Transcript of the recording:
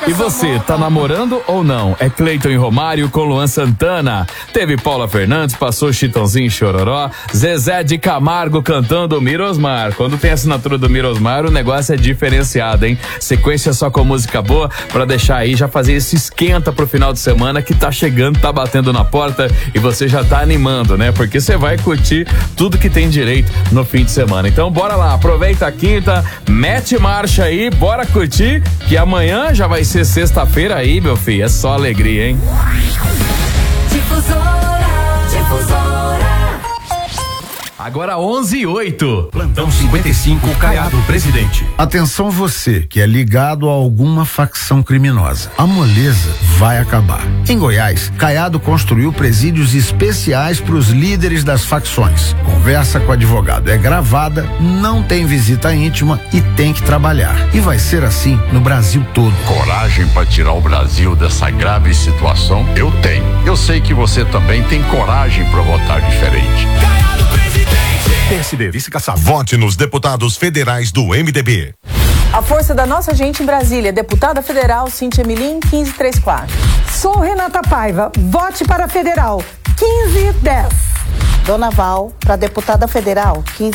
E você, tá namorando ou não? É Cleiton e Romário com Luan Santana. Teve Paula Fernandes, passou Chitãozinho e Chororó. Zezé de Camargo cantando Mirosmar. Quando tem a assinatura do Mirosmar, o negócio é diferenciado, hein? Sequência só com música boa pra deixar aí, já fazer esse esquenta pro final de semana que tá chegando, tá batendo na porta e você já tá animando, né? Porque você vai curtir tudo que tem direito no fim de semana. Então bora lá, aproveita a quinta, mete marcha aí, bora curtir, que amanhã já vai ser sexta-feira aí, meu filho, é só alegria, hein? Difusora. Agora 11:08. Plantão 55, Caiado Presidente. Atenção você que é ligado a alguma facção criminosa. A moleza vai acabar. Em Goiás, Caiado construiu presídios especiais para os líderes das facções. Conversa com o advogado é gravada, não tem visita íntima e tem que trabalhar. E vai ser assim no Brasil todo. Coragem para tirar o Brasil dessa grave situação? Eu tenho. Eu sei que você também tem coragem para votar diferente. Caiado Presidente. PSD, vice-caçado. Vote nos deputados federais do MDB. A força da nossa gente em Brasília, deputada federal Cíntia Milim, 1534. Sou Renata Paiva, vote para federal, 1510. Dona Val, para deputada federal, 15